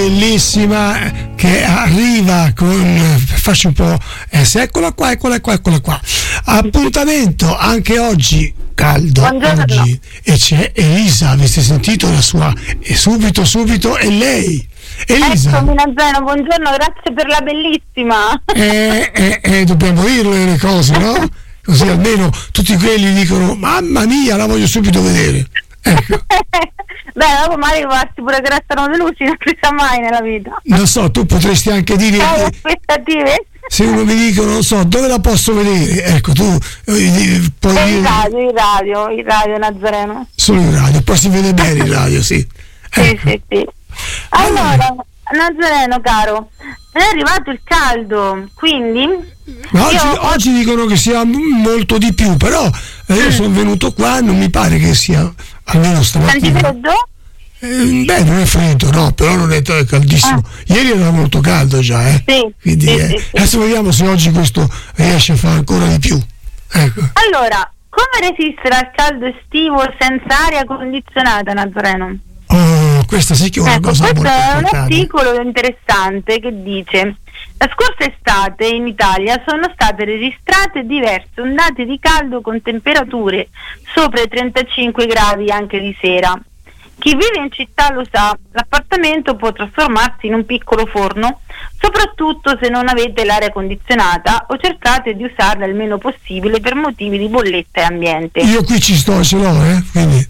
bellissima che arriva con, faccio un po', eccola qua. Appuntamento anche oggi, caldo. Buongiorno. Oggi, e c'è Elisa, avete sentito la sua, e subito è lei. Elisa. Eccomi Nazareno, buongiorno, grazie per la bellissima. Dobbiamo dirle le cose, no? Così almeno tutti quelli dicono mamma mia, la voglio subito vedere. Ecco. Beh, dopo magari farsi pure che restano delusi, non si sa mai nella vita. Non so, tu potresti anche dire aspettative? se uno mi dicono, non so, dove la posso vedere? Ecco, tu puoi In dire radio Nazareno. solo in radio, poi si vede bene in radio, sì. Ecco. Sì. Allora, Nazareno caro, è arrivato il caldo, quindi Ma oggi dicono che sia molto di più, però io sono venuto qua, non mi pare che sia, almeno stamattina. senti freddo? Beh, non è freddo, no, però non è caldissimo. Ieri era molto caldo già, Sì, quindi sì. adesso vediamo se oggi questo riesce a fare ancora di più. Ecco. Allora, come resistere al caldo estivo senza aria condizionata, Nazareno? Oh, questa sì che è una cosa questo molto è un importante. articolo interessante che dice: la scorsa estate in Italia sono state registrate diverse ondate di caldo con temperature sopra i 35 gradi anche di sera. Chi vive in città lo sa, l'appartamento può trasformarsi in un piccolo forno, soprattutto se non avete l'aria condizionata o cercate di usarla il meno possibile per motivi di bolletta e ambiente. Io qui ce l'ho, quindi.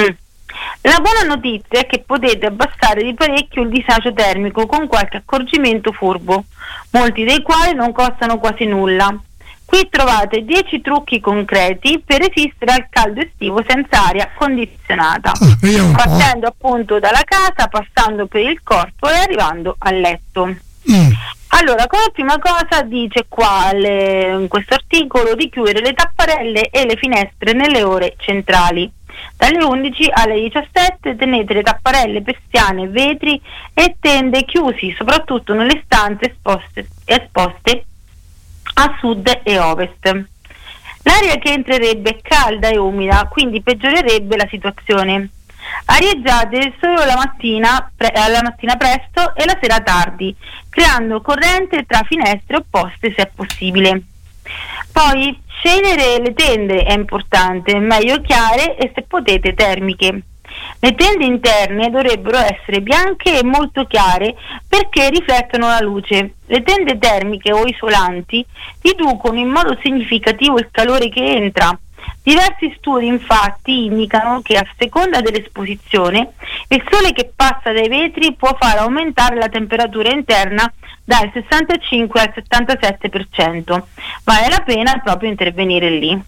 La buona notizia è che potete abbassare di parecchio il disagio termico con qualche accorgimento furbo, molti dei quali non costano quasi nulla. Qui trovate 10 trucchi concreti per resistere al caldo estivo senza aria condizionata, partendo appunto dalla casa, passando per il corpo e arrivando al letto. Allora, come prima cosa dice qua in questo articolo di chiudere le tapparelle e le finestre nelle ore centrali. Dalle 11 alle 17 tenete le tapparelle, persiane, vetri e tende chiusi, soprattutto nelle stanze esposte a sud e ovest. L'aria che entrerebbe è calda e umida, quindi peggiorerebbe la situazione. Arieggiate solo la mattina presto e la sera tardi, creando corrente tra finestre opposte se è possibile. Poi scegliere le tende è importante, meglio chiare e se potete termiche. Le tende interne dovrebbero essere bianche e molto chiare perché riflettono la luce. Le tende termiche o isolanti riducono in modo significativo il calore che entra. Diversi studi infatti indicano che a seconda dell'esposizione il sole che passa dai vetri può far aumentare la temperatura interna dal 65 al 77%. Vale la pena proprio intervenire lì.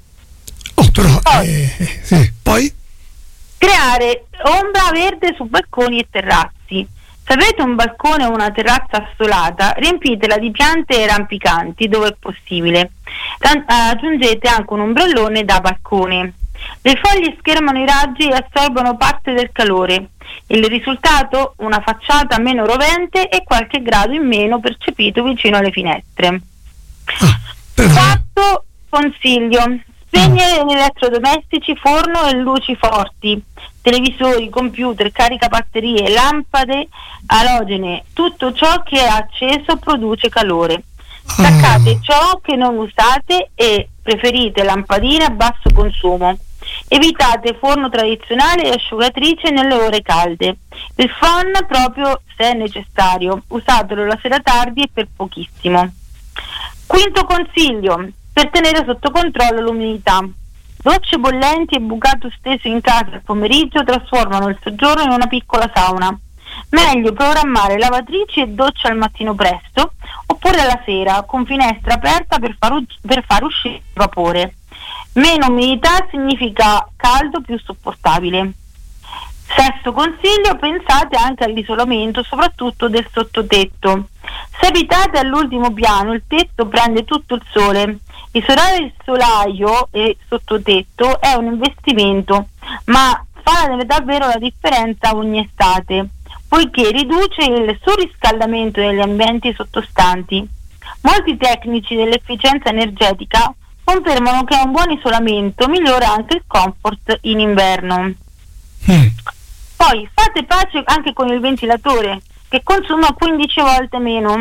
Poi? Creare ombra verde su balconi e terrazzi. Se avete un balcone o una terrazza assolata, riempitela di piante rampicanti dove è possibile. Aggiungete anche un ombrellone da balcone. Le foglie schermano i raggi e assorbono parte del calore. Il risultato? Una facciata meno rovente e qualche grado in meno percepito vicino alle finestre. Quarto consiglio: spegnere gli elettrodomestici, forno e luci forti, televisori, computer, caricabatterie, lampade alogene, tutto ciò che è acceso produce calore. Staccate ciò che non usate e preferite lampadine a basso consumo. Evitate forno tradizionale e asciugatrice nelle ore calde. Il phon proprio se è necessario, usatelo la sera tardi e per pochissimo. Quinto consiglio: per tenere sotto controllo l'umidità. Docce bollenti e bucato steso in casa al pomeriggio trasformano il soggiorno in una piccola sauna. Meglio programmare lavatrici e doccia al mattino presto oppure alla sera con finestra aperta per far uscire il vapore. Meno umidità significa caldo più sopportabile. Sesto consiglio: pensate anche all'isolamento, soprattutto del sottotetto. Se abitate all'ultimo piano, il tetto prende tutto il sole. Isolare il solaio e sottotetto è un investimento, ma fa davvero la differenza ogni estate, poiché riduce il surriscaldamento degli ambienti sottostanti. Molti tecnici dell'efficienza energetica confermano che un buon isolamento migliora anche il comfort in inverno. Poi fate pace anche con il ventilatore. che consuma 15 volte meno.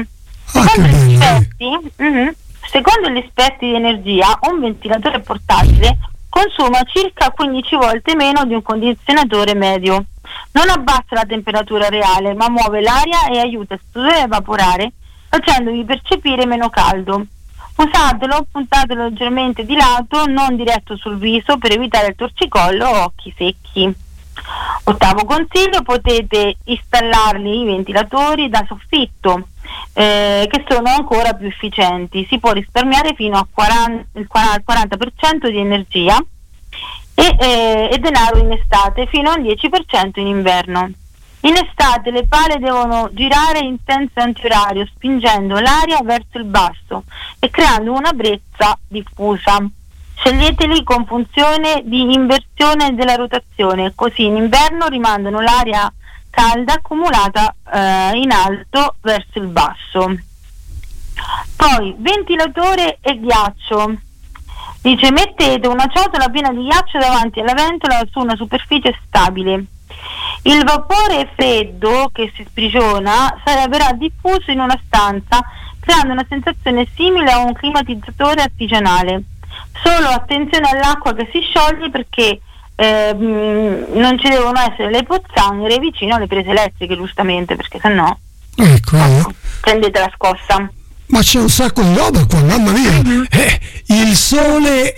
Secondo gli esperti di energia, un ventilatore portatile consuma circa 15 volte meno di un condizionatore medio. Non abbassa la temperatura reale, ma muove l'aria e aiuta il sudore a evaporare, facendovi percepire meno caldo. Usatelo, puntatelo leggermente di lato, non diretto sul viso, per evitare il torcicollo o occhi secchi. Ottavo consiglio: potete installarli i ventilatori da soffitto, che sono ancora più efficienti. Si può risparmiare fino a il 40% di energia e denaro in estate, fino al 10% in inverno. In estate le pale devono girare in senso antiorario, spingendo l'aria verso il basso e creando una brezza diffusa. Sceglieteli con funzione di inversione della rotazione, così in inverno rimandano l'aria calda accumulata in alto verso il basso. Poi ventilatore e ghiaccio. Dice: mettete una ciotola piena di ghiaccio davanti alla ventola su una superficie stabile. Il vapore freddo che si sprigiona verrà diffuso in una stanza, creando una sensazione simile a un climatizzatore artigianale. Solo attenzione all'acqua che si scioglie, perché non ci devono essere le pozzanghere vicino alle prese elettriche, giustamente, perché sennò prendete la scossa. Ma c'è un sacco di roba qua, mamma mia. Il sole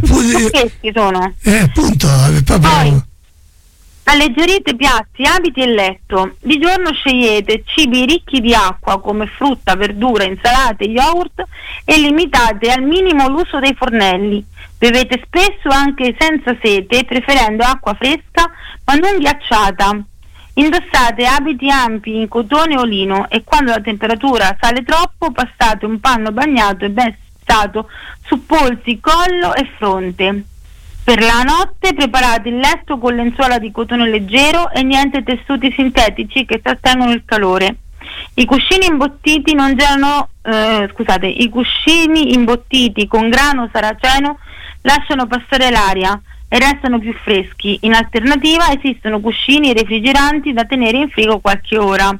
sono appunto proprio. Poi alleggerite piatti, abiti e letto. Di giorno scegliete cibi ricchi di acqua come frutta, verdura, insalate, yogurt, e limitate al minimo l'uso dei fornelli. Bevete spesso anche senza sete, preferendo acqua fresca ma non ghiacciata. Indossate abiti ampi in cotone o lino, e quando la temperatura sale troppo passate un panno bagnato e ben fissato su polsi, collo e fronte. Per la notte preparate il letto con lenzuola di cotone leggero e niente tessuti sintetici che trattengono il calore. I cuscini imbottiti con grano saraceno lasciano passare l'aria e restano più freschi. In alternativa esistono cuscini refrigeranti da tenere in frigo qualche ora.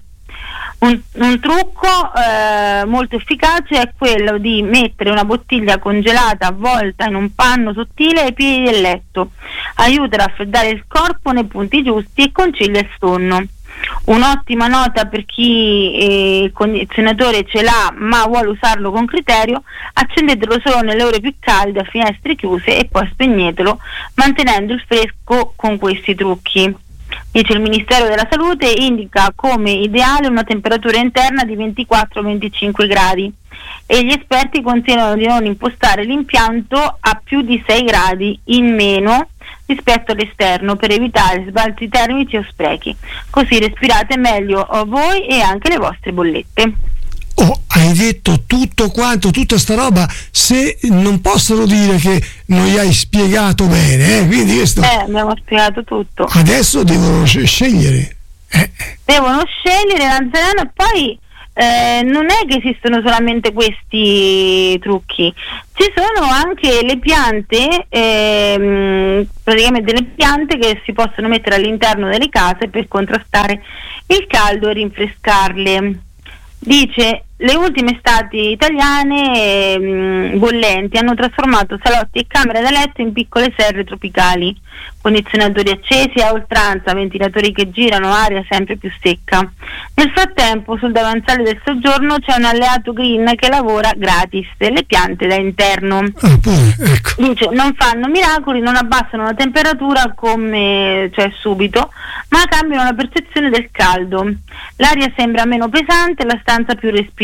Un trucco molto efficace è quello di mettere una bottiglia congelata avvolta in un panno sottile ai piedi del letto. Aiuta a raffreddare il corpo nei punti giusti e concilia il sonno. Un'ottima nota per chi il condizionatore ce l'ha ma vuole usarlo con criterio: accendetelo solo nelle ore più calde a finestre chiuse e poi spegnetelo, mantenendo il fresco con questi trucchi. Dice: il Ministero della Salute indica come ideale una temperatura interna di 24-25 gradi e gli esperti consigliano di non impostare l'impianto a più di 6 gradi in meno rispetto all'esterno, per evitare sbalzi termici o sprechi. Così respirate meglio voi e anche le vostre bollette. Hai detto tutto quanto, tutta sta roba, se non possono dire che non gli hai spiegato bene, quindi questo abbiamo spiegato tutto. Adesso devono scegliere. Devono scegliere l'anziano, e poi non è che esistono solamente questi trucchi, ci sono anche le piante, praticamente le piante che si possono mettere all'interno delle case per contrastare il caldo e rinfrescarle. Dice: le ultime estati italiane bollenti hanno trasformato salotti e camere da letto in piccole serre tropicali, condizionatori accesi a oltranza, ventilatori che girano, aria sempre più secca. Nel frattempo sul davanzale del soggiorno c'è un alleato green che lavora gratis, le piante da interno. Ecco. Dice: non fanno miracoli, non abbassano la temperatura subito, ma cambiano la percezione del caldo. L'aria sembra meno pesante, la stanza più respirabile.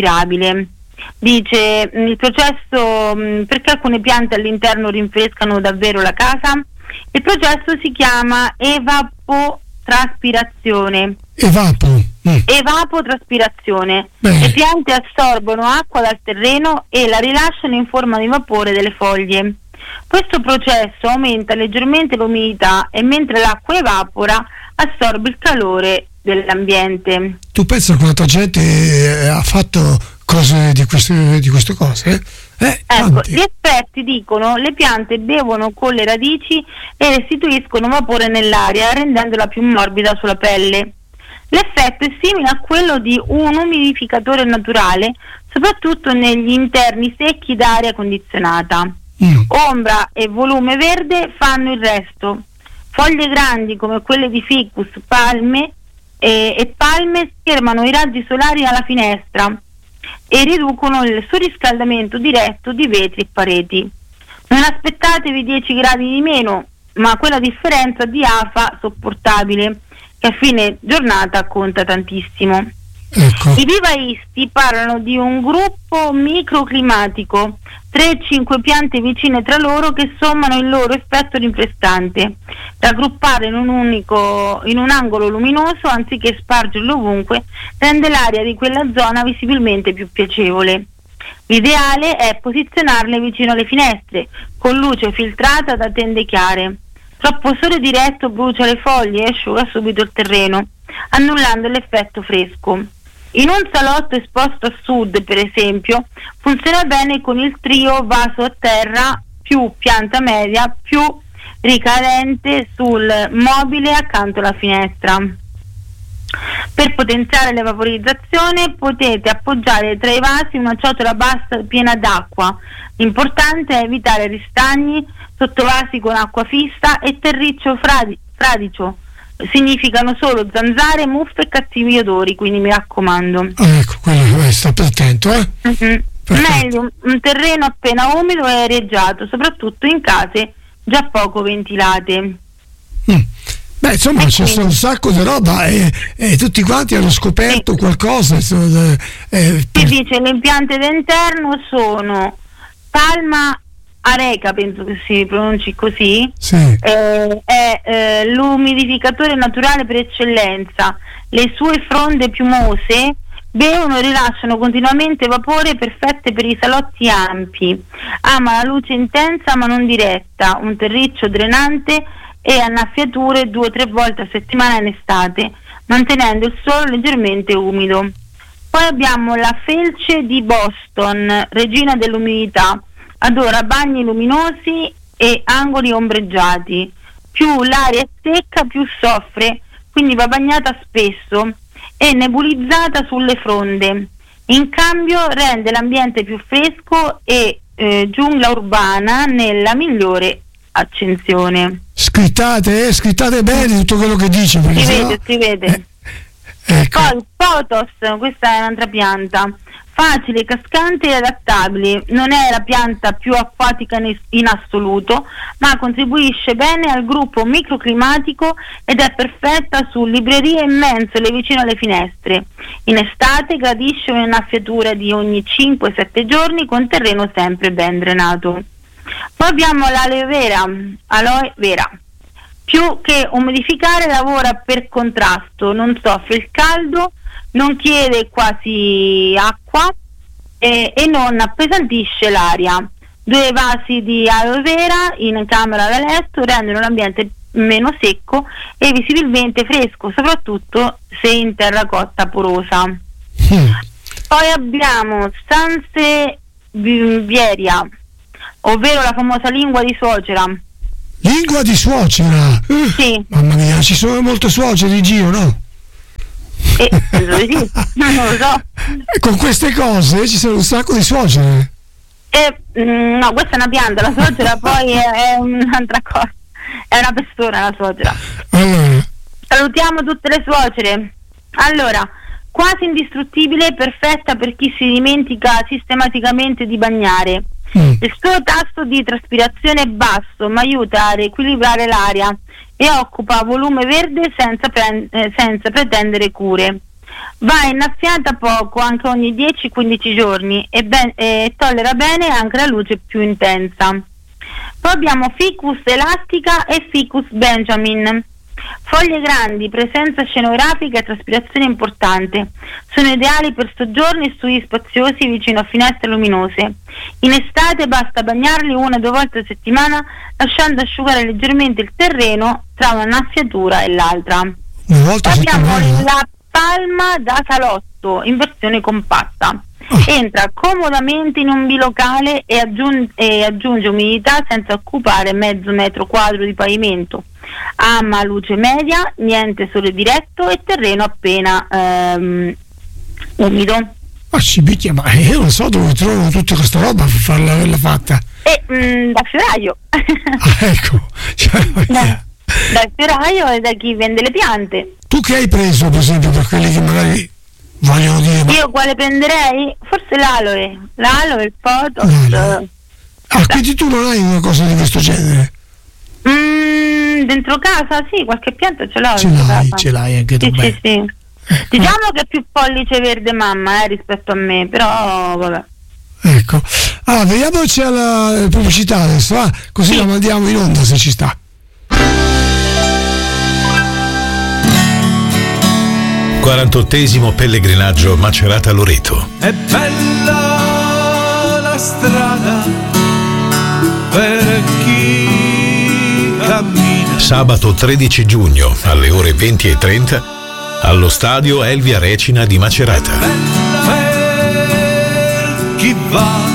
Dice: il processo, perché alcune piante all'interno rinfrescano davvero la casa? Il processo si chiama evapotranspirazione. Evapotranspirazione. Le piante assorbono acqua dal terreno e la rilasciano in forma di vapore delle foglie. Questo processo aumenta leggermente l'umidità e mentre l'acqua evapora assorbe il calore dell'ambiente. Tu pensa quanta gente ha fatto cose di queste cose? Ecco, gli esperti dicono: le piante bevono con le radici e restituiscono vapore nell'aria, rendendola più morbida sulla pelle. L'effetto è simile a quello di un umidificatore naturale, soprattutto negli interni secchi da aria condizionata. Ombra e volume verde fanno il resto. Foglie grandi come quelle di ficus, palme e palme schermano i raggi solari alla finestra e riducono il surriscaldamento diretto di vetri e pareti. Non aspettatevi 10 gradi di meno, ma quella differenza di afa sopportabile, che a fine giornata conta tantissimo. Ecco. I vivaisti parlano di un gruppo microclimatico, 3-5 piante vicine tra loro che sommano il loro effetto rinfrescante. Raggruppare in un angolo luminoso, anziché spargerlo ovunque, rende l'aria di quella zona visibilmente più piacevole. L'ideale è posizionarle vicino alle finestre, con luce filtrata da tende chiare. Troppo sole diretto brucia le foglie e asciuga subito il terreno, annullando l'effetto fresco. In un salotto esposto a sud, per esempio, funziona bene con il trio vaso a terra più pianta media più ricadente sul mobile accanto alla finestra. Per potenziare la vaporizzazione potete appoggiare tra i vasi una ciotola bassa piena d'acqua. L'importante è evitare ristagni, sottovasi con acqua fissa e terriccio fradicio. Significano solo zanzare, muffe e cattivi odori, quindi mi raccomando. Ecco, quello state attento, Meglio un terreno appena umido e areggiato, soprattutto in case già poco ventilate. Beh, insomma, c'è un sacco di roba e tutti quanti hanno scoperto qualcosa. Si dice le piante d'interno sono palma areca, penso che si pronunci così, è l'umidificatore naturale per eccellenza. Le sue fronde piumose bevono e rilasciano continuamente vapore, perfette per i salotti ampi. Ama la luce intensa ma non diretta, un terriccio drenante e annaffiature 2 o 3 volte a settimana in estate, mantenendo il suolo leggermente umido. Poi abbiamo la felce di Boston, regina dell'umidità. Adora bagni luminosi e angoli ombreggiati. Più l'aria è secca, più soffre, quindi va bagnata spesso e nebulizzata sulle fronde. In cambio rende l'ambiente più fresco e giungla urbana nella migliore accensione. Scrittate bene tutto quello che dice. Si vede. Ecco. Poi potos, questa è un'altra pianta. Facile, cascante e adattabile, non è la pianta più acquatica in assoluto, ma contribuisce bene al gruppo microclimatico ed è perfetta su librerie e mensole vicino alle finestre. In estate gradisce un'innaffiatura di ogni 5-7 giorni con terreno sempre ben drenato. Poi abbiamo aloe vera. Più che umidificare lavora per contrasto, non soffre il caldo, non chiede quasi acqua e non appesantisce l'aria. 2 vasi di aloe vera in camera da letto rendono l'ambiente meno secco e visibilmente fresco, soprattutto se in terracotta porosa. Poi abbiamo Sansevieria, ovvero la famosa lingua di suocera. Lingua di suocera? Sì. Mamma mia, ci sono molte suocere in giro, no? Non lo so. Con queste cose ci sono un sacco di suocere. No, questa è una pianta, la suocera poi è un'altra cosa. È una persona la suocera. Allora. Salutiamo tutte le suocere. Allora, quasi indistruttibile, perfetta per chi si dimentica sistematicamente di bagnare. Il suo tasso di traspirazione è basso, ma aiuta a riequilibrare l'aria e occupa volume verde senza pretendere cure. Va innaffiata poco, anche ogni 10-15 giorni, e tollera bene anche la luce più intensa. Poi abbiamo Ficus elastica e Ficus Benjamin. Foglie grandi, presenza scenografica e traspirazione importante. Sono ideali per soggiorni e studi spaziosi vicino a finestre luminose. In estate basta bagnarli 1 o 2 volte a settimana, lasciando asciugare leggermente il terreno tra un'annaffiatura e l'altra. Una volta abbiamo la palma da salotto in versione compatta. Entra comodamente in un bilocale e aggiunge umidità senza occupare mezzo metro quadro di pavimento. Ama luce media, niente sole diretto e terreno appena umido. Ma io non so dove trovo tutta questa roba per farla averla fatta. Da fioraio. Ecco. Dal fioraio e da chi vende le piante. Tu che hai preso, per esempio, per quelli che magari vogliono dire... Io quale prenderei? Forse l'aloe, il potos. Quindi tu non hai una cosa di questo genere? Dentro casa sì, qualche pianta ce l'ho. Ce l'hai anche tu. Sì. Diciamo che è più pollice verde mamma rispetto a me, però vabbè. Ecco, vediamo se c'è la pubblicità adesso, così la mandiamo in onda se ci sta. 48esimo pellegrinaggio Macerata-Loreto. È bella la strada per chi cammina. Sabato 13 giugno alle ore 20:30 allo stadio Elvia Recina di Macerata. Per chi va.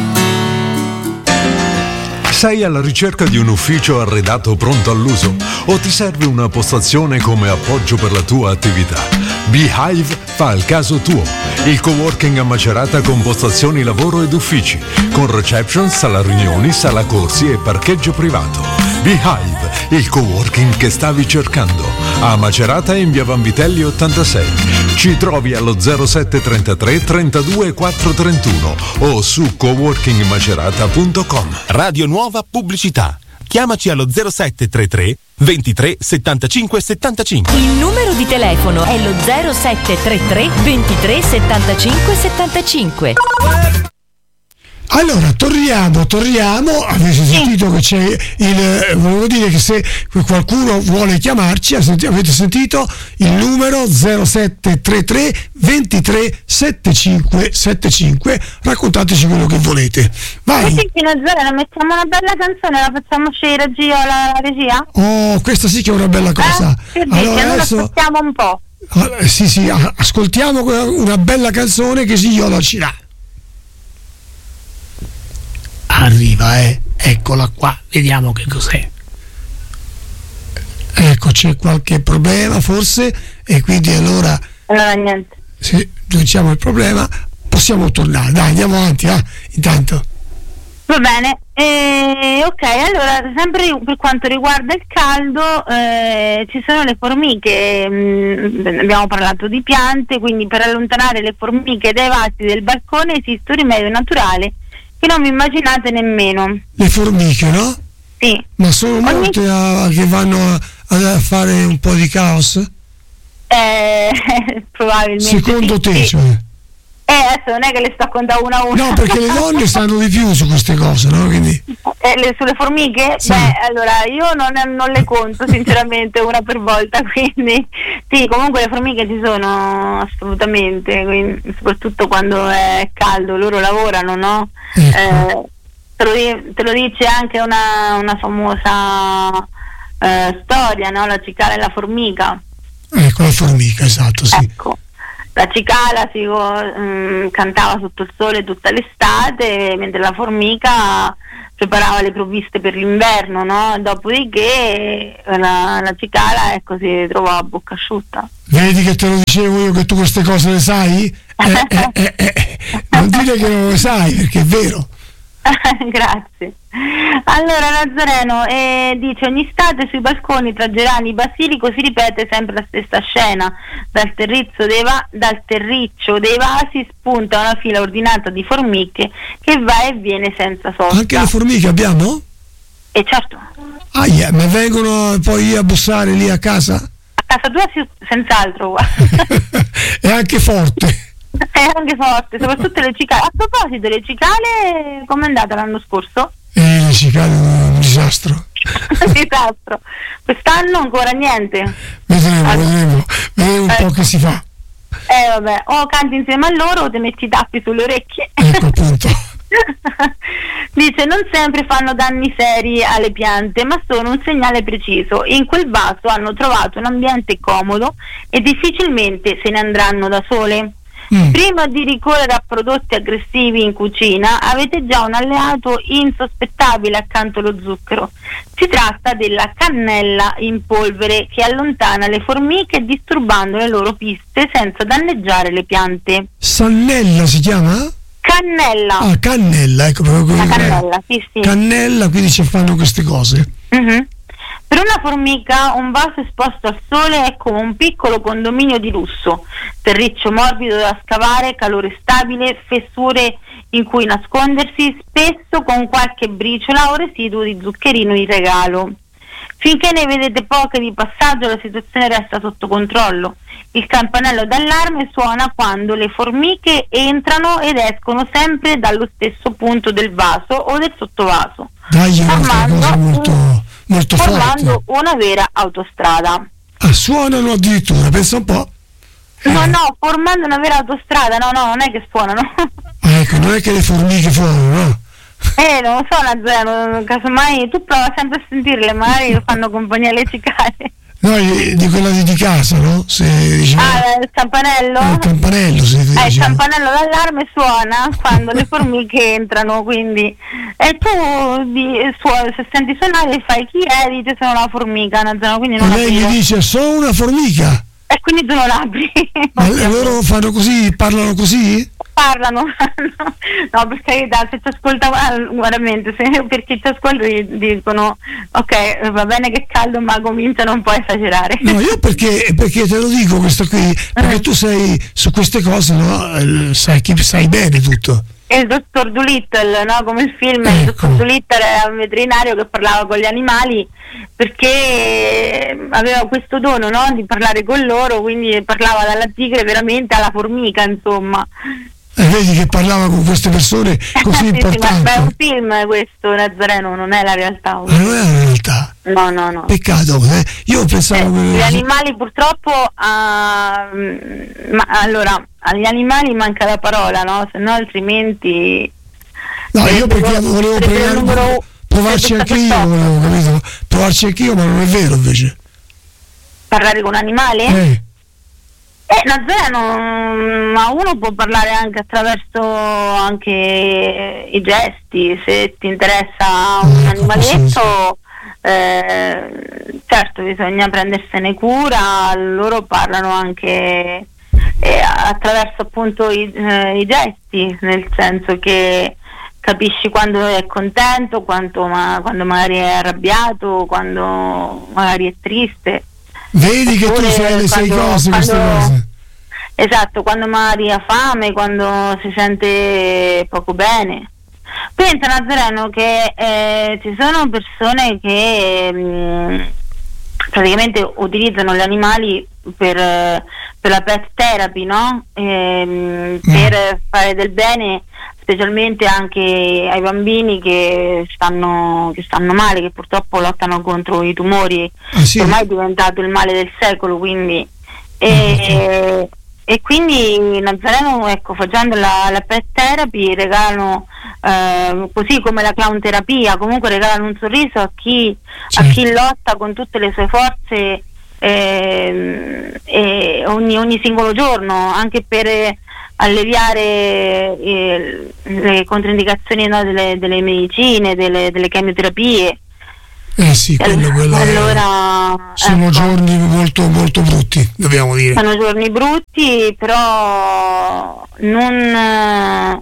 Sei alla ricerca di un ufficio arredato pronto all'uso o ti serve una postazione come appoggio per la tua attività? Beehive fa il caso tuo. Il coworking a Macerata con postazioni lavoro ed uffici, con reception, sala riunioni, sala corsi e parcheggio privato. Beehive, il coworking che stavi cercando. A Macerata in via Vanvitelli 86. Ci trovi allo 0733 32 431 o su coworkingmacerata.com. Radio Nuova Pubblicità. Chiamaci allo 0733 23 75 75. Il numero di telefono è lo 0733 23 75 75. Allora, torniamo. Avete sentito che c'è volevo dire che se qualcuno vuole chiamarci, avete sentito il numero 0733 23 75 75. Raccontateci quello che volete. Vai. Mettiamo una bella canzone, la facciamo scegliere a Gio la regia? Oh, questa sì che è una bella cosa. Allora adesso ascoltiamo un po'. Sì, ascoltiamo una bella canzone che Gio ci dà. Arriva, eccola qua, vediamo che cos'è. Ecco, c'è qualche problema forse e quindi allora niente. Se diciamo il problema possiamo tornare, dai, andiamo avanti, intanto. Va bene, ok, allora sempre per quanto riguarda il caldo ci sono le formiche, abbiamo parlato di piante, quindi per allontanare le formiche dai vasi del balcone esiste un rimedio naturale che non vi immaginate nemmeno. Le formiche, no? Sì. Ma sono molte che vanno a fare un po' di caos? Probabilmente secondo te, sì. Cioè? Adesso non è che le sto contando una a una. No, perché le donne sanno di più su queste cose, no? Quindi... sulle formiche? Sì. Allora io non le conto sinceramente una per volta, quindi sì, comunque le formiche ci sono assolutamente, quindi, soprattutto quando è caldo, loro lavorano, no? Ecco. Te lo dice anche una famosa storia, no? La cicala e la formica. Ecco, la formica, esatto, sì. Ecco. La cicala cantava sotto il sole tutta l'estate, mentre la formica preparava le provviste per l'inverno, no? Dopodiché la cicala si trovò a bocca asciutta. Vedi che te lo dicevo io che tu queste cose le sai? Non dire che non le sai, perché è vero. Grazie. Allora Nazareno dice: ogni estate sui balconi tra gerani e basilico si ripete sempre la stessa scena. Dal terriccio dei vasi spunta una fila ordinata di formiche che va e viene senza sosta. Anche le formiche abbiamo? Certo. Ma vengono poi a bussare lì a casa? A casa tua senz'altro. È anche forte. È anche forte, soprattutto le cicale. A proposito, le cicale com'è andata l'anno scorso? Le cicale un disastro. Un disastro. Quest'anno ancora niente. Vedremo un po' che si fa. Vabbè, o canti insieme a loro o ti metti i tappi sulle orecchie. Ecco appunto. Dice: non sempre fanno danni seri alle piante, ma sono un segnale preciso. In quel vaso hanno trovato un ambiente comodo e difficilmente se ne andranno da sole. Prima di ricorrere a prodotti aggressivi in cucina avete già un alleato insospettabile accanto allo zucchero. Si tratta della cannella in polvere che allontana le formiche disturbando le loro piste senza danneggiare le piante. Sannella si chiama? Cannella. Ah, cannella, ecco proprio. La cannella, sì. Cannella, quindi ci fanno queste cose. Per una formica un vaso esposto al sole è come un piccolo condominio di lusso, terriccio morbido da scavare, calore stabile, fessure in cui nascondersi, spesso con qualche briciola o residuo di zuccherino in regalo. Finché ne vedete poche di passaggio la situazione resta sotto controllo. Il campanello d'allarme suona quando le formiche entrano ed escono sempre dallo stesso punto del vaso o del sottovaso, Dai, è una cosa molto formando forte. una vera autostrada. Ah, suonano addirittura, pensa un po'. No, formando una vera autostrada, no, non è che suonano. Ah, ecco, non è che le formiche suonano, no? Non so, Nazareno, casomai tu prova sempre a sentirle, magari fanno compagnia alle cicale. No, di quella di casa, no? Se diciamo, il campanello? il campanello, il campanello d'allarme suona quando le formiche entrano, quindi e tu se senti suonare fai chi è, dice sono una formica, Nazareno, quindi non lei mi dice sono una formica. E quindi tu non apri. Ma loro fanno così, parlano così? Parlano, no, per carità, se ci ascolta, veramente, per chi ci ascolta dicono ok, va bene che è caldo, ma cominciano un po' a esagerare. No, io perché te lo dico questo qui, perché tu sei su queste cose, no? Sai bene tutto. Il dottor Dolittle, no? Come il film, il dottor Dolittle era un veterinario che parlava con gli animali perché aveva questo dono, no? Di parlare con loro, quindi parlava dalla tigre veramente alla formica, insomma. Vedi che parlava con queste persone così importanti. Ma è un film questo, Nazareno, non è la realtà. Ma non è la realtà. No. Peccato, io pensavo che gli animali purtroppo allora agli animali manca la parola, no? Se no altrimenti io perché volevo provarci anch'io, capito? Provarci anch'io, ma non è vero invece. Parlare con un animale? Nazareno, ma uno può parlare anche attraverso anche i gesti, se ti interessa un animaletto, certo bisogna prendersene cura, loro parlano anche attraverso appunto i gesti, nel senso che capisci quando è contento, quando magari è arrabbiato, quando magari è triste. Vedi che tu sai le sei cose, queste cose. Esatto, quando magari ha fame, quando si sente poco bene. Pensa, Nazareno, che ci sono persone che praticamente utilizzano gli animali per la pet therapy, no? Per fare del bene, specialmente anche ai bambini che stanno male, che purtroppo lottano contro i tumori. Sì. Ormai è diventato il male del secolo, quindi e quindi Nazareno, ecco, facendo la pet therapy regalano così come la clown terapia, comunque regalano un sorriso a chi lotta con tutte le sue forze ogni singolo giorno, anche per alleviare le controindicazioni, no, delle medicine, delle chemioterapie. Sì, allora, sono giorni molto molto brutti, dobbiamo dire. Sono giorni brutti, però non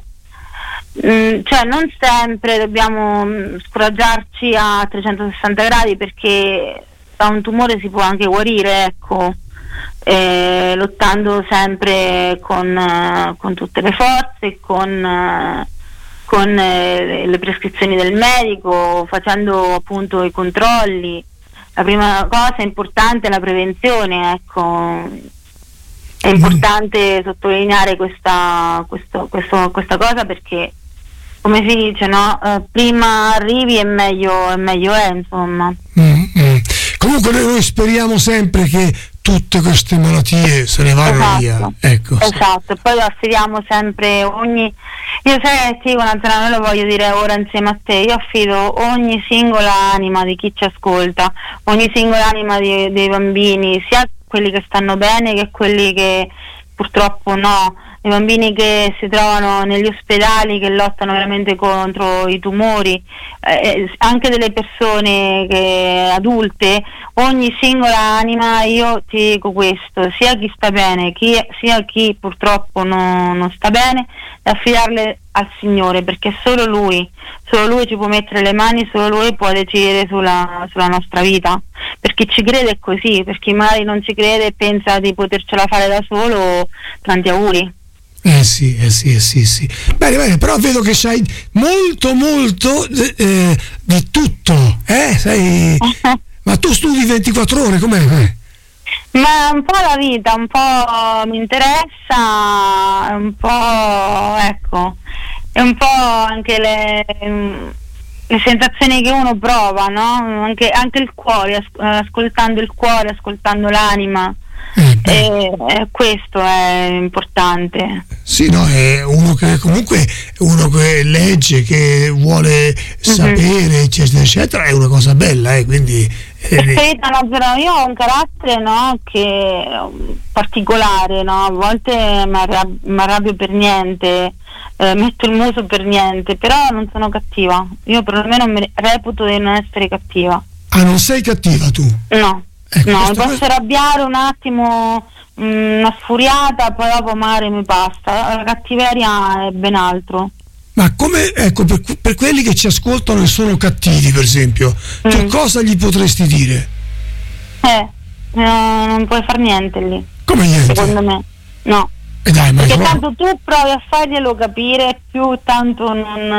sempre dobbiamo scoraggiarci a 360 gradi, perché da un tumore si può anche guarire, ecco, lottando sempre con tutte le forze, con le prescrizioni del medico, facendo appunto i controlli. La prima cosa importante è la prevenzione, ecco. È importante sottolineare questa cosa, perché come si dice, no? Prima arrivi e meglio è, insomma. Comunque noi speriamo sempre che tutte queste malattie se ne vanno via. Ecco. Esatto, poi lo affidiamo sempre io dico, Nazareno, lo voglio dire ora insieme a te, io affido ogni singola anima di chi ci ascolta, ogni singola anima dei bambini, sia quelli che stanno bene che quelli che purtroppo no, i bambini che si trovano negli ospedali, che lottano veramente contro i tumori, anche delle persone adulte, ogni singola anima, io ti dico questo, sia chi sta bene, sia chi purtroppo non sta bene, da affidarle al Signore, perché solo Lui ci può mettere le mani, solo Lui può decidere sulla nostra vita. Per chi ci crede è così, per chi magari non ci crede e pensa di potercela fare da solo, tanti auguri. Sì. Bene, però vedo che sai molto di tutto, sai? Ma tu studi 24 ore, com'è? Ma un po' la vita, un po' mi interessa, un po' ecco, e un po' anche le sensazioni che uno prova, no? Anche il cuore, ascoltando il cuore, ascoltando l'anima. Questo è importante. Sì, no, è uno che comunque legge, che vuole sapere, eccetera, è una cosa bella, quindi io ho un carattere, no, che particolare, no? A volte mi arrabbio per niente, metto il muso per niente, però non sono cattiva. Io perlomeno mi reputo di non essere cattiva. Ah, non sei cattiva tu? No. No, mi posso arrabbiare un attimo, una sfuriata, poi dopo magari mi passa. La cattiveria è ben altro. Ma come, ecco, per quelli che ci ascoltano e sono cattivi, per esempio, tu cosa gli potresti dire? Non puoi far niente lì. Come niente? Secondo me, no. Dai, perché tanto tu provi a farglielo capire, più tanto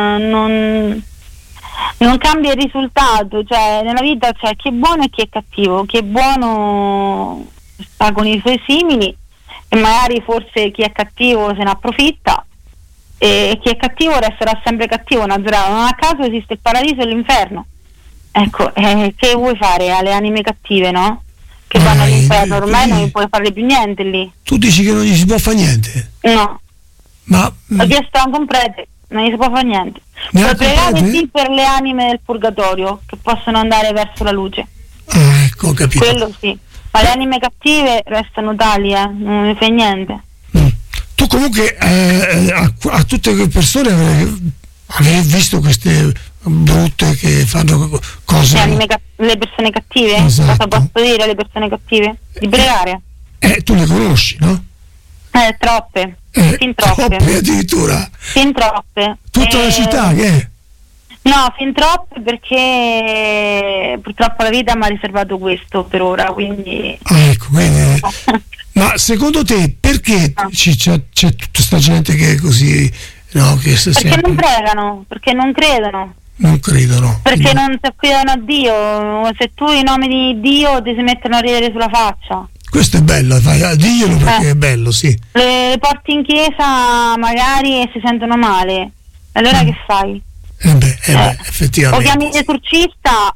non cambia il risultato. Cioè nella vita c'è chi è buono e chi è cattivo. Chi è buono sta con i suoi simili e magari forse chi è cattivo se ne approfitta, e chi è cattivo resterà sempre cattivo. Non a caso esiste il paradiso e l'inferno. Ecco, che vuoi fare alle anime cattive, no? Che vanno all'inferno, ormai non puoi fare più niente lì. Tu dici che non gli si può fare niente? No. Ma ho chiesto anche un prete, non gli si può fare niente. Puoi pregare sì per le anime del purgatorio che possono andare verso la luce. Ecco, ho capito. Quello sì. Ma le anime cattive restano tali, non ne fai niente. Tu comunque a tutte quelle persone avevi visto queste brutte che fanno cose. Le persone cattive? Esatto. Cosa posso dire alle persone cattive? Di pregare. Tu le conosci, no? Troppe. Fin troppe. Addirittura. Fin troppe. Tutta la città che è? No, fin troppe, perché purtroppo la vita mi ha riservato questo per ora, quindi. Ecco, quindi. Ma secondo te perché c'è tutta questa gente che è così, no? Che perché non pregano, perché non credono. Non credono. Perché non si affidano a Dio. Se tu in nome di Dio ti si mettono a ridere sulla faccia. Questo è bello, diglielo perché è bello, sì. Le porti in chiesa magari e si sentono male. Allora che fai? Effettivamente. O chiami l'esorcista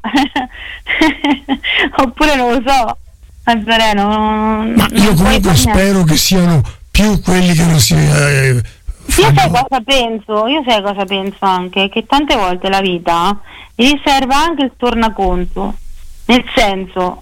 oppure non lo so. Ma io comunque spero che siano più quelli che non si Io sai cosa penso anche? Che tante volte la vita riserva anche il tornaconto. Nel senso,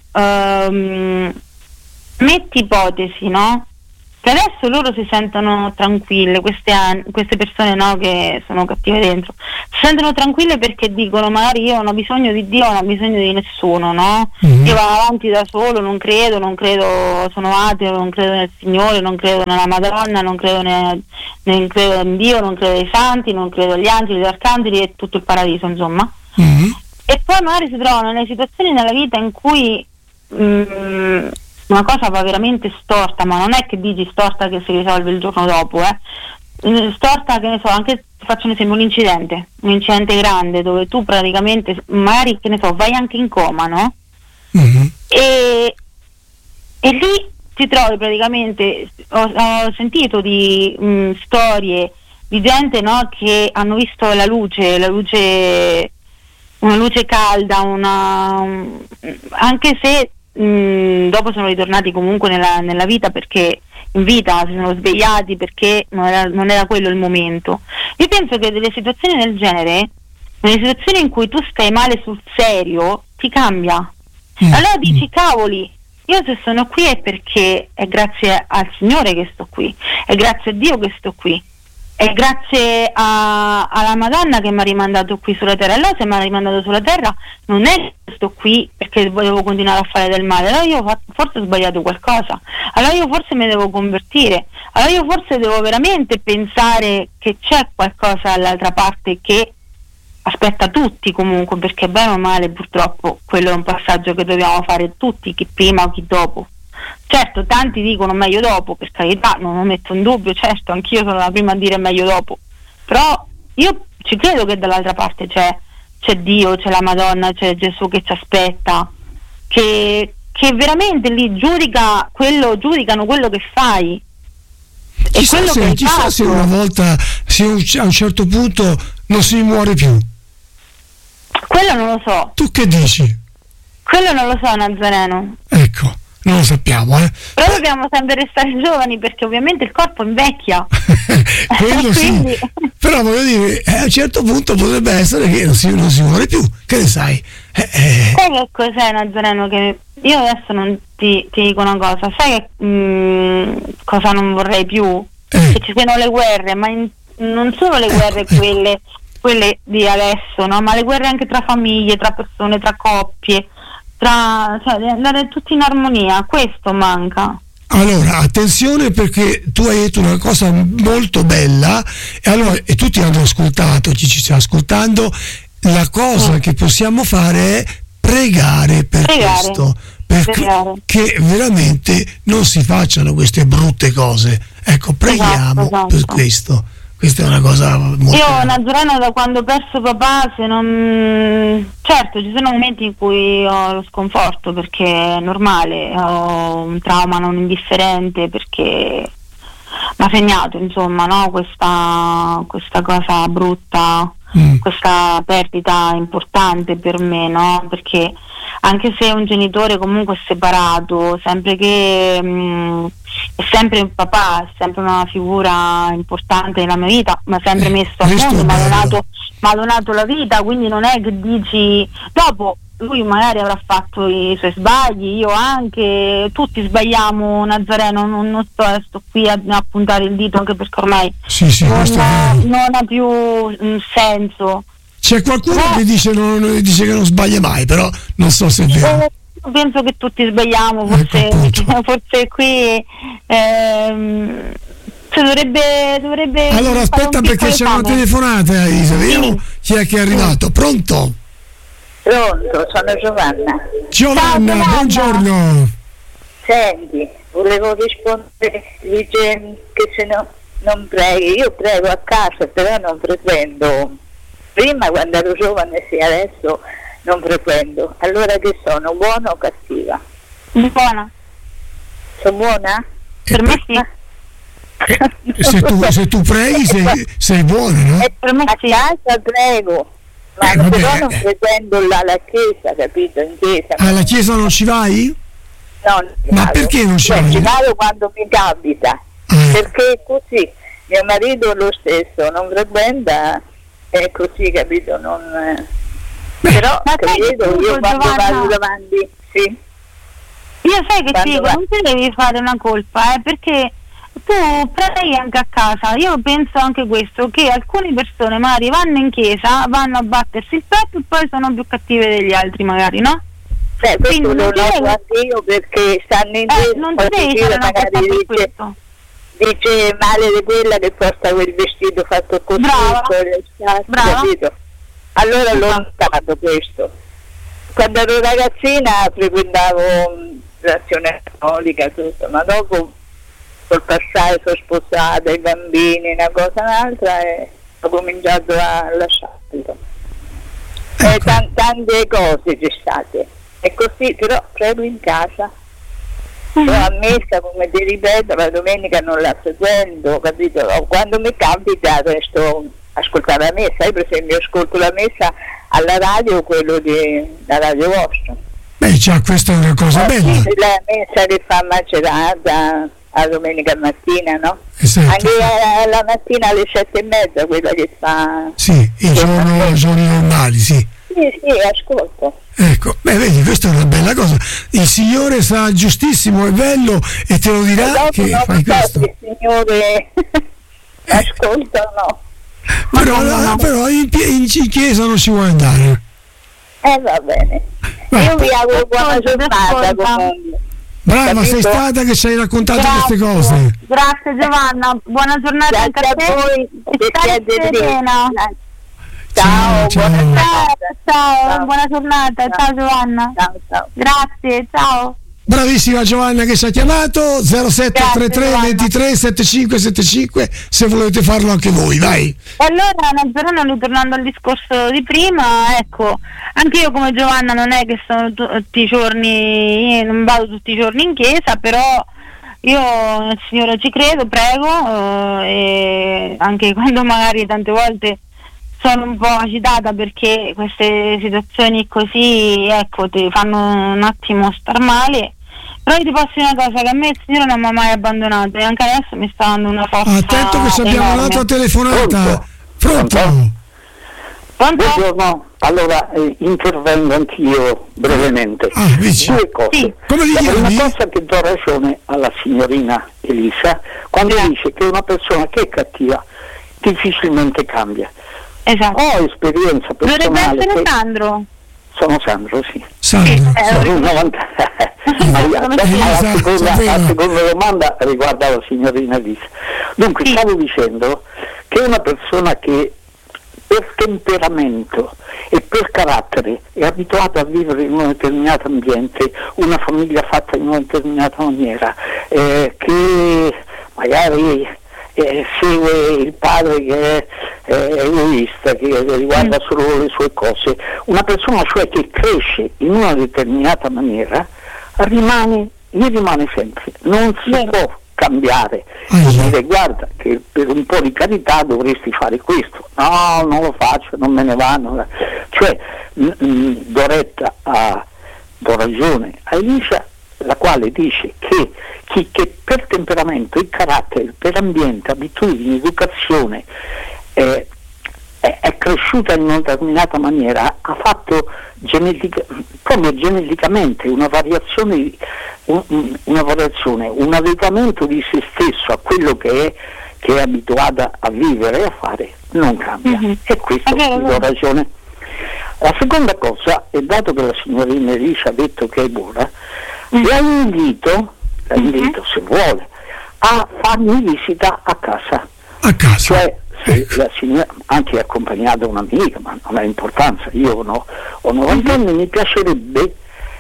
metti ipotesi, no? Che adesso loro si sentono tranquille, queste persone, no, che sono cattive dentro, si sentono tranquille perché dicono magari io non ho bisogno di Dio, non ho bisogno di nessuno, no? Io vado avanti da solo, non credo, sono ateo, non credo nel Signore, non credo nella Madonna, non credo in Dio, non credo ai santi, non credo agli angeli, agli arcangeli e tutto il paradiso, insomma. E poi magari si trovano nelle situazioni nella vita in cui una cosa va veramente storta, ma non è che dici storta che si risolve il giorno dopo, storta, che ne so, anche ti faccio un esempio, un incidente grande dove tu praticamente magari, che ne so, vai anche in coma, no? E lì ti trovi praticamente, ho sentito di storie di gente, no, che hanno visto una luce calda, anche se dopo sono ritornati comunque nella vita, perché in vita si sono svegliati, perché non era quello il momento. Io penso che delle situazioni del genere, nelle situazioni in cui tu stai male sul serio, ti cambia. Allora dici cavoli, io se sono qui è perché è grazie al Signore che sto qui, è grazie a Dio che sto qui, è grazie alla Madonna che mi ha rimandato qui sulla terra. Allora se mi ha rimandato sulla terra non è che sto qui perché volevo continuare a fare del male, allora io forse ho sbagliato qualcosa, allora io forse mi devo convertire, allora io forse devo veramente pensare che c'è qualcosa dall'altra parte che aspetta tutti comunque, perché bene o male purtroppo quello è un passaggio che dobbiamo fare tutti, chi prima o chi dopo. Certo, tanti dicono meglio dopo, per carità, non lo metto in dubbio, certo, anch'io sono la prima a dire meglio dopo, però io ci credo che dall'altra parte c'è Dio, c'è la Madonna, c'è Gesù che ci aspetta, che veramente lì giudicano quello che fai. Chissà se una volta, se a un certo punto non si muore più. Quello non lo so. Tu che dici? Quello non lo so, Nazareno. Ecco, non lo sappiamo, Però dobbiamo sempre restare giovani, perché ovviamente il corpo invecchia. Quello Quindi... sì. Però voglio dire, a un certo punto potrebbe essere che non si muore più. Che ne sai? Sai che cos'è, Nazareno? Che io adesso non ti dico una cosa. Sai che cosa non vorrei più? Che ci siano le guerre, ma non solo le guerre quelle di adesso, no? Ma le guerre anche tra famiglie, tra persone, tra coppie, cioè andare tutti in armonia. Questo manca. Allora, attenzione, perché tu hai detto una cosa molto bella e tutti hanno ascoltato, chi ci sta ascoltando. La cosa che possiamo fare è pregare per questo, perché veramente non si facciano queste brutte cose. Ecco, preghiamo esatto. per questo. Questa è una cosa molto... Io, Nazareno, da quando ho perso papà, certo ci sono momenti in cui ho lo sconforto, perché è normale, ho un trauma non indifferente, perché mi ha segnato, insomma, no? Questa cosa brutta, questa perdita importante per me, no? Perché anche se un genitore comunque è separato, sempre che è sempre un papà, è sempre una figura importante nella mia vita, mi ha sempre messo al mondo, mi ha donato la vita, quindi non è che dici dopo lui magari avrà fatto i suoi sbagli, io anche, tutti sbagliamo, Nazareno, non sto qui a puntare il dito, anche perché ormai non ha più un senso. C'è qualcuno che dice che non sbaglia mai, però non so se è vero. Penso che tutti sbagliamo, forse qui dovrebbe allora aspetta, perché c'è una telefonata, Isa, vediamo chi è che è arrivato. Pronto, sono Giovanna. Giovanna, buongiorno. Senti, volevo rispondere, dice che se no non preghi. Io prego a casa, però non frequento. Prima, quando ero giovane, sì, adesso non frequento. Allora che sono, buona o cattiva? Buona. Sono buona? Per me sì. Se tu preghi sei buona, no? Per me a casa prego, ma però non frequento la chiesa, capito? In chiesa. Alla chiesa non ci vai? No, ma vado. Perché non ci vai? Ci vado quando mi capita, perché così mio marito lo stesso non frequenta, è così, capito? Però credo, io quando vado davanti, sì. Io sai che ti dico, non ti devi fare una colpa, perché tu preghi anche a casa. Io penso anche questo, che alcune persone magari vanno in chiesa, vanno a battersi il petto e poi sono più cattive degli altri, magari, no? Questo lo noto anche io, perché stanno in chiesa, non ti devi fare una colpa per questo. Dice male di quella che porta quel vestito fatto così, capito? Allora l'ho notato questo. Quando ero ragazzina frequentavo l'azione cattolica, tutto, ma dopo col passare sono sposata, i bambini, una cosa un'altra, e ho cominciato a lasciarlo. Tante cose ci state. E così, però prego in casa. Però a messa, come ti ripeto, la domenica non la frequento, capito? Quando mi capita resto ascoltare la messa. Io per esempio ascolto la messa alla radio, quello la radio vostra. Beh, già questa è una cosa bella. La messa che fa Macerata la domenica mattina, no? Esatto. Anche la mattina alle 7:30, quella che fa... Sì, i giorni normali, sì. Sì, ascolto. Ecco, vedi, questa è una bella cosa. Il Signore sa giustissimo, è bello, e te lo dirà che fai questo. Il Signore ascolta o no? Però in chiesa non ci vuole andare. Va bene. Io vi auguro buona giornata. Brava, capito? Sei stata che ci hai raccontato queste cose. Grazie Giovanna, buona giornata anche a voi. E stai serena. Ciao, ciao, buona giornata, ciao Giovanna. Ciao. Grazie, ciao. Bravissima Giovanna che ci ha chiamato, 0733 23 7575, se volete farlo anche voi, vai. Allora, Giovanna, ritornando al discorso di prima, ecco, anche io come Giovanna non è che sono tutti i giorni, non vado tutti i giorni in chiesa, però io nel Signore ci credo, prego, e anche quando magari tante volte sono un po' agitata perché queste situazioni così, ecco, ti fanno un attimo star male. Però io ti posso dire una cosa, che a me il Signore non mi ha mai abbandonato e anche adesso mi sta dando una forza. Attento che ci abbiamo un'altra telefonata. Pronto? Buongiorno, allora intervengo anch'io brevemente. Due cose. Sì. Come la prima cosa, che do ragione alla signorina Elisa quando dice che una persona che è cattiva difficilmente cambia. Esatto. Ho esperienza personale. Dovrebbe essere Sandro. Sono Sandro, sì. Sandro. Sono 90. La seconda domanda riguarda la signorina Elisa. Dunque, stavo dicendo che una persona che per temperamento e per carattere è abituata a vivere in un determinato ambiente, una famiglia fatta in una determinata maniera, che magari segue il padre che è egoista, che riguarda solo le sue cose, una persona cioè che cresce in una determinata maniera rimane sempre, non si può cambiare e dire guarda che per un po' di carità dovresti fare questo, no, non lo faccio, non me ne vanno, cioè do ragione a Elisa, la quale dice che chi che per temperamento e carattere, per ambiente, abitudini, educazione è cresciuta in una determinata maniera, ha fatto proprio geneticamente una variazione, un adeguamento di se stesso a quello che è abituata a vivere e a fare, non cambia. E questo vi do ragione. La seconda cosa, e dato che la signorina Elisa ha detto che è buona, la invito se vuole a farmi visita a casa. Cioè, se la signora, anche accompagnata un'amica, ma non ha importanza, io ho 90 anni, mi piacerebbe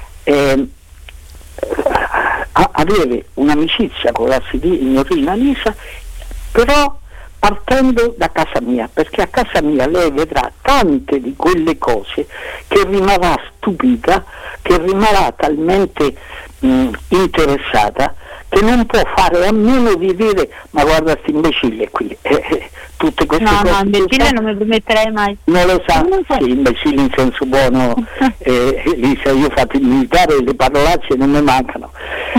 avere un'amicizia con la signorina Elisa, però partendo da casa mia, perché a casa mia lei vedrà tante di quelle cose che rimarrà stupita, che rimarrà talmente interessata, che non può fare a meno di dire ma guarda sti imbecille qui, tutte queste cose. No, imbecille non mi permetterei mai. Non lo sa, sì, imbecille in senso buono, Elisa, io ho fatto il militare, le parolacce non mi mancano.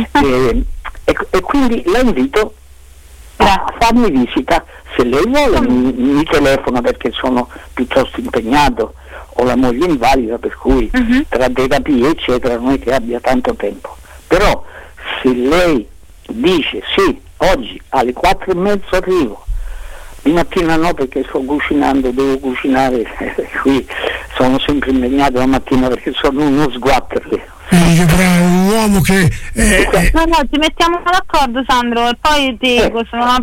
E quindi la invito a farmi visita, se lei vuole mi telefona, perché sono piuttosto impegnato, ho la moglie invalida, per cui tra terapie eccetera non è che abbia tanto tempo, però se lei dice sì, oggi alle 4:30 arrivo, di mattina no perché sto cucinando, devo cucinare, qui sono sempre impegnato la mattina perché sono uno sguattero. Un uomo che no, ci mettiamo d'accordo Sandro, e poi ti dico, sono una